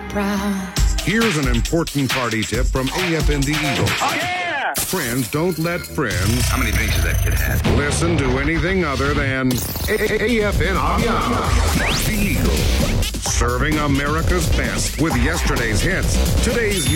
proud. Here's an important party tip from AFN the Eagle. Oh, yeah! Friends don't let friends How many drinks has that kid had? listen to anything other than AFN Aviana. The Eagle. Serving America's best with yesterday's hits, today's